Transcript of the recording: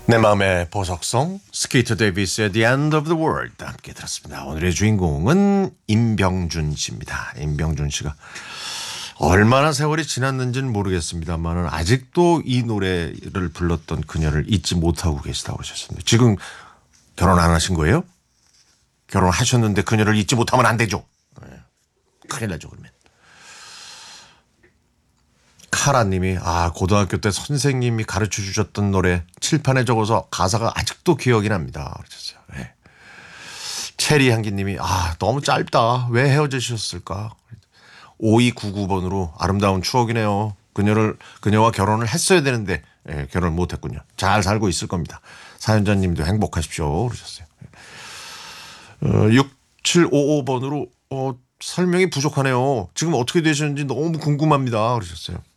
내 마음의 보석성 스케이터 데이비스의 The End of the World 함께 들었습니다. 오늘의 주인공은 임병준 씨입니다. 임병준 씨가 얼마나 세월이 지났는지는 모르겠습니다만 아직도 이 노래를 불렀던 그녀를 잊지 못하고 계시다고 하셨습니다. 지금 결혼 안 하신 거예요? 결혼하셨는데 그녀를 잊지 못하면 안 되죠. 네. 큰일 나죠 그러면. 카라님이 고등학교 때 선생님이 가르쳐 주셨던 노래 칠판에 적어서 가사가 아직도 기억이 납니다. 그러셨어요. 네. 체리 향기님이 너무 짧다. 왜 헤어지셨을까? 5299번으로 아름다운 추억이네요. 그녀와 결혼을 했어야 되는데 결혼을 못했군요. 잘 살고 있을 겁니다. 사연자님도 행복하십시오. 그러셨어요. 6755번으로 설명이 부족하네요. 지금 어떻게 되셨는지 너무 궁금합니다. 그러셨어요.